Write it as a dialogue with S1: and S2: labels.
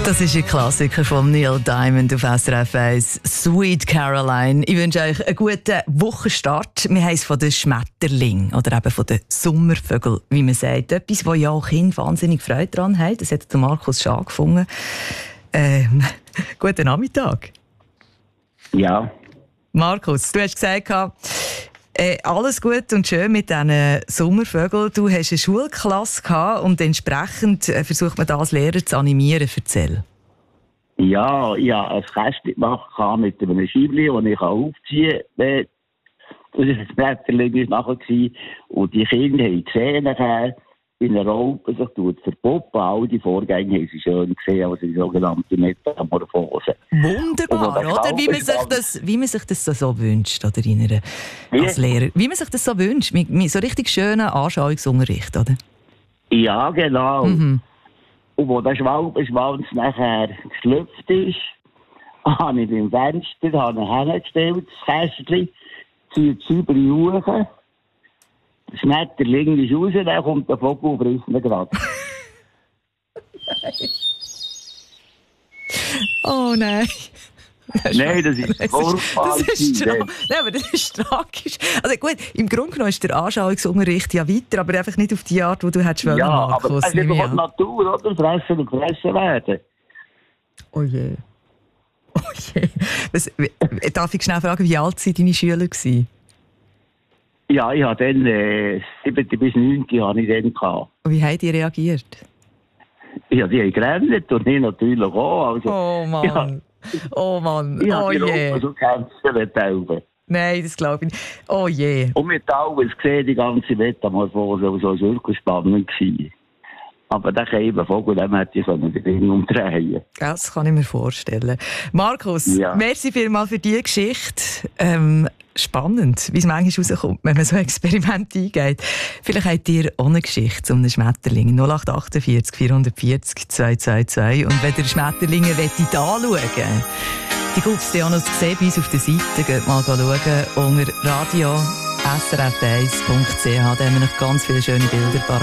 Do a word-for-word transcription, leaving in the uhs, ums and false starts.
S1: Das ist ein Klassiker von Neil Diamond auf S R F eins, Sweet Caroline. Ich wünsche euch einen guten Wochenstart. Wir haben es von den Schmetterlingen oder eben von den Sommervögeln, wie man sagt. Etwas, wo ja auch Kinder wahnsinnig Freude daran haben. Das hat der Markus Schaar gefunden. Ähm, guten Nachmittag.
S2: Ja.
S1: Markus, du hast gesagt, Äh, alles gut und schön mit diesen Sommervögeln. Du hast eine Schulklasse gehabt und entsprechend äh, versucht man das als Lehrer zu animieren. Erzähl.
S2: Ja, ich habe ein Kästchen gemacht mit einem Scheibchen, das ich aufziehen kann. Das war das Blätterling nachher. Und die Kinder haben gesehen, nachher in der Raupe sich verpuppen. All die Vorgänge haben sie schön gesehen, also die sogenannte Metamorphose.
S1: Wunderbar, oder? Wie man, sich das, wie man sich das so wünscht, oder? In einer, als Lehrer. Wie man sich das so wünscht. Mit, mit so richtig schönen Anschauungsunterricht, oder?
S2: Ja, genau.
S1: Mhm.
S2: Und wo der Schwalbenschwanz nachher geschlüpft ist, habe ich beim Fenster hingestellt, das Kästchen, ziehe die Säubere hoch. Das Schmetterling ist raus, dann kommt der Vogel und frisst ihn gerade.
S1: Oh nein. Das
S2: nein, das ist
S1: furchtbar. Das ist tra- nein, aber das ist tragisch. Also gut, im Grunde genommen ist der Anschauungsunterricht ja weiter, aber einfach nicht auf die Art, die du hättest wollen,
S2: ja,
S1: Markus.
S2: Aber es ist einfach die Natur, oder? Fressen und gefressen werden.
S1: Oh je. Oh je. Was, darf ich schnell fragen, wie alt waren deine Schüler gewesen?
S2: Ja, ich hatte dann äh, siebte bis neunte habe ich dann gehabt.
S1: Und wie haben die reagiert?
S2: Ja, die haben gerannt und ich natürlich auch. Also,
S1: oh Mann. Ja, oh Mann.
S2: Ich
S1: oh je.
S2: So kämpfen.
S1: Nein, das glaube ich nicht. Oh je.
S2: Und mit alles gesehen, die ganze Metamorphose, so war wirklich spannend gewesen. Aber der eben Vogel, dem hätte ich so den Ring umdrehen.
S1: Das kann ich mir vorstellen. Markus,
S2: ja.
S1: merci vielmals für diese Geschichte. Ähm, spannend, wie es manchmal rauskommt, wenn man so ein Experiment eingeht. Vielleicht habt ihr auch eine Geschichte zu einem Schmetterling. null acht achtundvierzig vierhundertvierzig zweihundertzweiundzwanzig. Und wenn ihr Schmetterlinge anschauen wollt, die gibt es auch noch zu sehen bei uns auf der Seite. Geht mal schauen unter radio s r f eins punkt c h. Da haben wir noch ganz viele schöne Bilder parat.